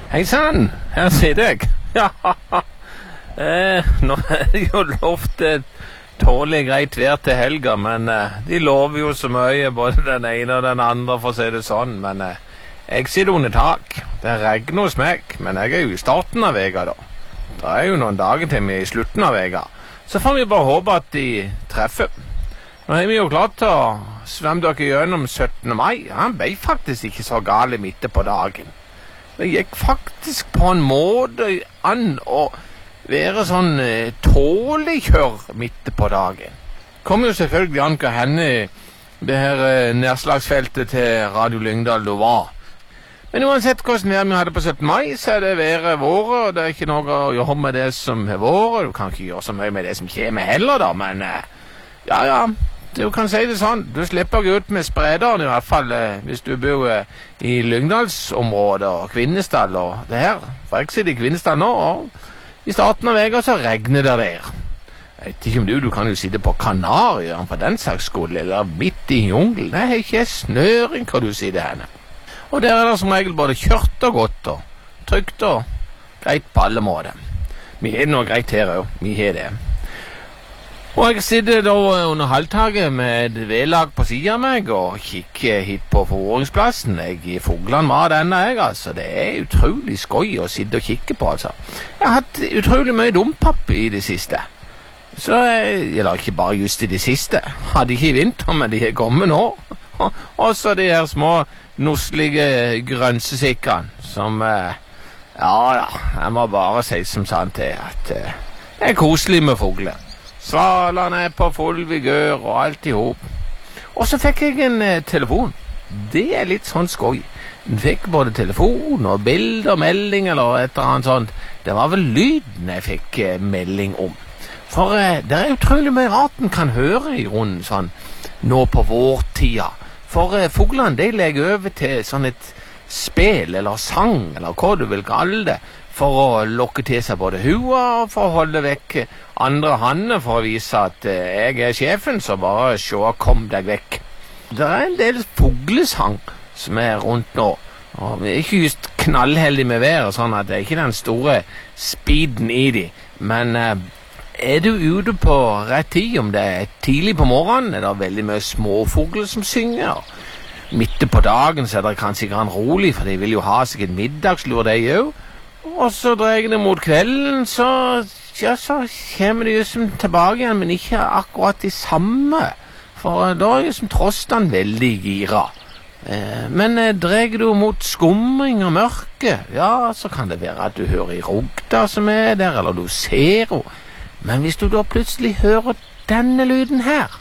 Hei sann, her sitter jeg. Ja, nå er det jo lovt tålig greit vær til helga, men de lover jo så mye, både den ene og den andre, for å si det sånn. Men jeg sitter under tak. Det regner hos meg, men jeg er jo i starten av vega da. Det er jo noen dager til vi er i slutten av vega. Så får vi bare håpe at de treffer. Nå er vi jo klart til å svømme dere gjennom 17. mai. Han ble faktisk ikke så gale midt på dagen. Det gikk faktisk på en måte an å være sånn tålig kjør midt på dagen. Kom jo selvfølgelig an hva henne det her nedslagsfeltet til Radio Lyngdal da var. Men uansett hvordan vær vi hadde på 17. mai, så er det været våre, og det er ikke noe å gjøre med det som er våre. Du kan ikke gjøre så mye med det som kommer heller da, men ja. Du kan si det sånn, du slipper gå ut med sprederen i hvert fall hvis du bor i Lyngdalsområdet og Kvinesdal og det her. For jeg sitter i Kvinesdal nå, og i starten av vega så regner det der. Jeg vet ikke om du kan jo sitte på Kanarien for den slags skole, eller midt i jungelen. Det er ikke snøring hvor du sitter henne. Og der er det som regel både kjørt og godt og trygt og greit på alle måter. Vi har det noe greit her også, vi har det. Og jeg sitter da under halvtaket med et vedlag på siden av meg og kikker hit på forvåringsplassen. Jeg gir fuglene mat ennå, altså. Det er utrolig skøy å sitte og kikke på, altså. Jeg har hatt utrolig mye dompapp i det siste. Så, eller ikke bare just i det siste. Hadde ikke i vinter, men de er kommet nå. Og så de her små nusselige grønsesikkene som, jeg må bare si som sant det, at det er koselig med fugler. Svalene er på full vigør og alt i hop. Og så fikk jeg en telefon. Det er litt sånn skoj. Jeg fikk både telefon og bilder og melding eller et eller annet sånt. Det var vel lyden jeg fikk melding om. For det er utrolig mye rart en kan høre i runden sånn nå på vårtida. For fuglene de legger over til sånn et spel eller sang eller hva du vil kalle det, for å lokke til seg både hua og for å holde vekk andre hanner for å vise at jeg er sjefen, så bare se, kom deg vekk. Det er en del fuglesang som er rundt nå, og vi er ikke just knallheldig med været, sånn at det er ikke den store speeden i de, men er du ute på rett tid, om det er tidlig på morgenen, er det veldig mye småfugler som synger. Midt på dagen så er det kanskje grann rolig, for de vil jo ha seg en middagslur, de jo. Og så dreier det mot kvelden, så kommer de jo tilbake igjen, men ikke akkurat de samme. For da er jo trosten veldig gira. Men dreier du mot skumring og mørke, ja, så kan det være at du hører i rogda som er der, eller du ser henne. Men hvis du da plutselig hører denne lyden her,